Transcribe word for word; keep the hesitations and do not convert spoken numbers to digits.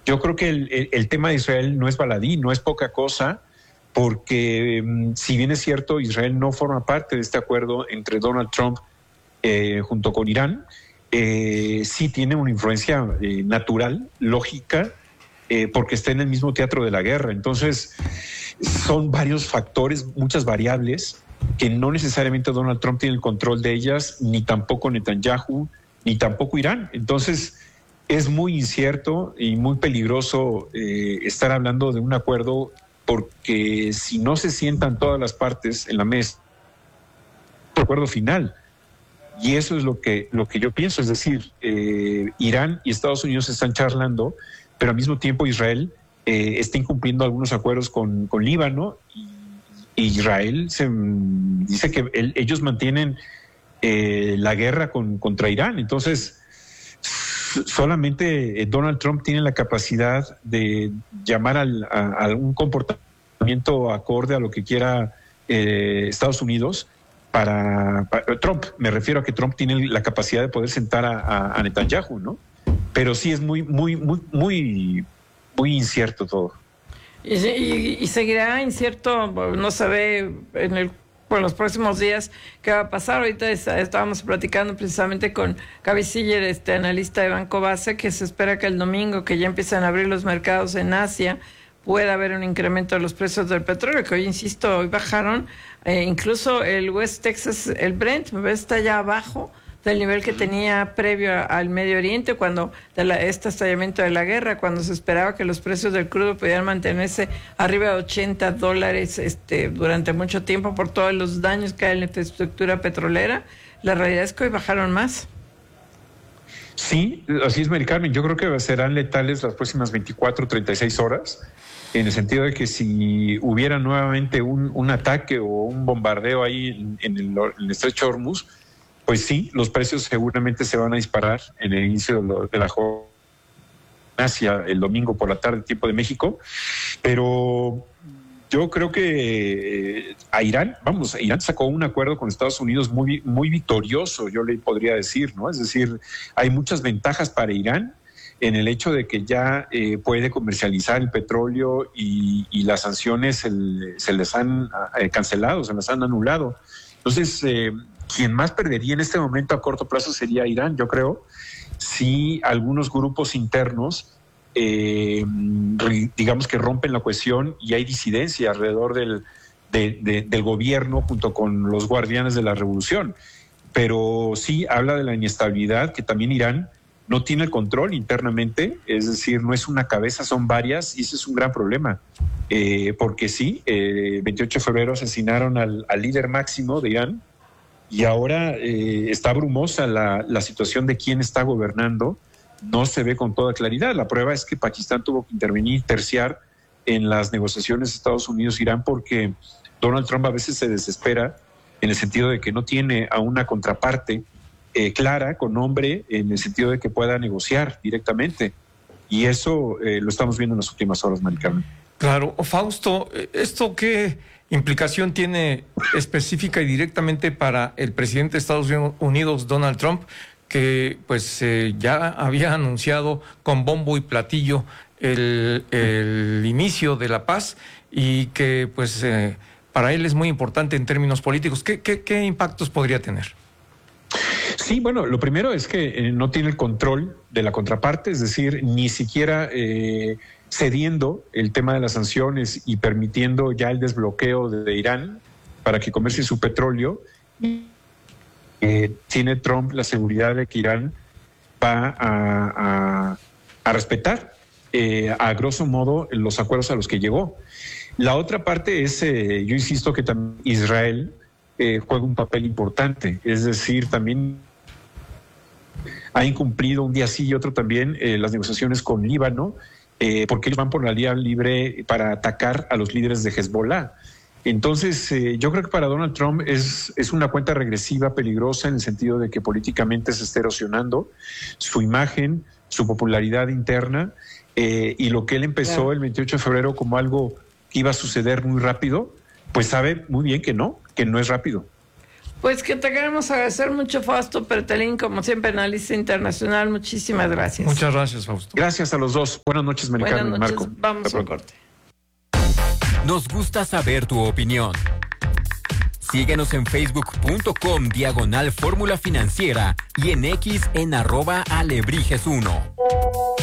yo creo que el, el, el tema de Israel no es baladí, no es poca cosa, porque um, si bien es cierto, Israel no forma parte de este acuerdo entre Donald Trump eh, junto con Irán, eh, sí tiene una influencia eh, natural, lógica, eh, porque está en el mismo teatro de la guerra. Entonces, son varios factores, muchas variables, que no necesariamente Donald Trump tiene el control de ellas, ni tampoco Netanyahu, ni tampoco Irán. Entonces, es muy incierto y muy peligroso eh, estar hablando de un acuerdo, porque si no se sientan todas las partes en la mesa, un acuerdo final. Y eso es lo que, lo que yo pienso, es decir, eh, Irán y Estados Unidos están charlando, pero al mismo tiempo Israel eh, está incumpliendo algunos acuerdos con, con Líbano, y, y Israel se, dice que él, ellos mantienen eh, la guerra con, contra Irán. Entonces, solamente Donald Trump tiene la capacidad de llamar al, a, a un comportamiento acorde a lo que quiera eh, Estados Unidos. Para, para Trump, me refiero a que Trump tiene la capacidad de poder sentar a, a, a Netanyahu, ¿no? Pero sí es muy, muy, muy, muy, muy incierto todo. Y, y, y seguirá incierto, no se ve en el por los próximos días qué va a pasar. Ahorita está, estábamos platicando precisamente con Gaby Siller, este analista de Banco Base, que se espera que el domingo, que ya empiezan a abrir los mercados en Asia, pueda haber un incremento de los precios del petróleo, que hoy, insisto, hoy bajaron, eh, incluso el West Texas, el Brent, está ya abajo del nivel que tenía previo a, al Medio Oriente, cuando de la, este estallamiento de la guerra, cuando se esperaba que los precios del crudo pudieran mantenerse arriba de ochenta dólares este, durante mucho tiempo por todos los daños que hay en la infraestructura petrolera. La realidad es que hoy bajaron más. Sí, así es, Mari Carmen. Yo creo que serán letales las próximas veinticuatro, treinta y seis horas, en el sentido de que si hubiera nuevamente un, un ataque o un bombardeo ahí en, en, el, en el estrecho Hormuz, pues sí, los precios seguramente se van a disparar en el inicio de, lo, de la jornada hacia el domingo por la tarde, tiempo de México. Pero yo creo que eh, a Irán, vamos, Irán sacó un acuerdo con Estados Unidos muy, muy victorioso, yo le podría decir, ¿no? Es decir, hay muchas ventajas para Irán en el hecho de que ya eh, puede comercializar el petróleo y, y las sanciones el, se les han eh, cancelado, se las han anulado. Entonces, eh, quien más perdería en este momento a corto plazo sería Irán, yo creo, si algunos grupos internos, eh, digamos que rompen la cohesión y hay disidencia alrededor del, de, de, del gobierno junto con los guardianes de la revolución. Pero sí habla de la inestabilidad, que también Irán no tiene el control internamente, es decir, no es una cabeza, son varias, y ese es un gran problema. Eh, porque sí, el eh, veintiocho de febrero asesinaron al, al líder máximo de Irán, y ahora eh, está brumosa la, la situación de quién está gobernando, no se ve con toda claridad. La prueba es que Pakistán tuvo que intervenir, terciar en las negociaciones Estados Unidos-Irán, porque Donald Trump a veces se desespera en el sentido de que no tiene a una contraparte eh, clara, con nombre, en el sentido de que pueda negociar directamente. Y eso eh, lo estamos viendo en las últimas horas, Mari Carmen. Claro. Fausto, ¿esto qué implicación tiene específica y directamente para el presidente de Estados Unidos, Donald Trump, que pues eh, ya había anunciado con bombo y platillo el, el inicio de la paz y que pues eh, para él es muy importante en términos políticos? ¿Qué, qué, qué impactos podría tener? Sí, bueno, lo primero es que eh, no tiene el control de la contraparte, es decir, ni siquiera eh, cediendo el tema de las sanciones y permitiendo ya el desbloqueo de, de Irán para que comercie su petróleo. Eh, tiene Trump la seguridad de que Irán va a, a, a respetar eh, a grosso modo los acuerdos a los que llegó. La otra parte es, eh, yo insisto que también Israel eh, juega un papel importante, es decir, también ha incumplido un día sí y otro también eh, las negociaciones con Líbano, eh, porque ellos van por la vía libre para atacar a los líderes de Hezbollah. Entonces, eh, yo creo que para Donald Trump es, es una cuenta regresiva peligrosa, en el sentido de que políticamente se está erosionando su imagen, su popularidad interna, eh, y lo que él empezó claro. el veintiocho de febrero como algo que iba a suceder muy rápido, pues sabe muy bien que no, que no es rápido. Pues que te queremos agradecer mucho, Fausto Pertelín, como siempre, analista internacional. Muchísimas gracias. Muchas gracias, Fausto. Gracias a los dos. Buenas noches, Mari Carmen y Marco. Vamos al corte. Nos gusta saber tu opinión. Síguenos en facebook.com diagonal Fórmula Financiera y en X en arroba alebrijes uno.